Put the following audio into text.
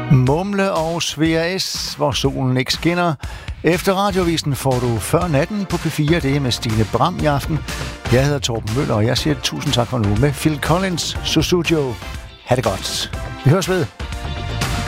Mumle og Svea S, hvor solen ikke skinner. Efter radiovisen får du Før natten på P4, det er med Stine Bram i aften. Jeg hedder Torben Møller, og jeg siger tusind tak for nu med Phil Collins, Sussudio. Ha' det godt. Vi høres ved.